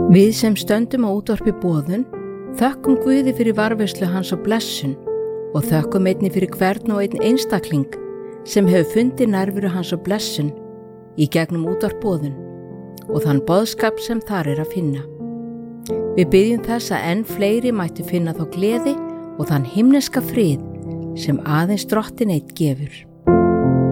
Við sem stöndum á útvarpi boðun þökkum Guði fyrir varðveislu hans og blessun og þökkum einnig fyrir hvern og einn einstakling sem hefur fundið nærveru hans og blessun í gegnum útvarp boðun og þann boðskap sem þar að finna. Við biðjum þess að enn fleiri mættu finna þá gleði og þann himneska frið sem aðeins Drottinn einn gefur.